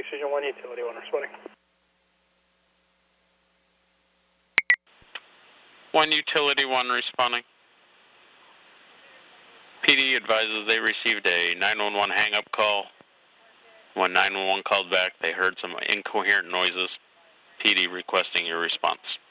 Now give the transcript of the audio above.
Precision 1, Utility 1 responding. 1 Utility 1 responding. PD advises they received a 911 hang-up call. When 911 called back, they heard some incoherent noises. PD requesting your response.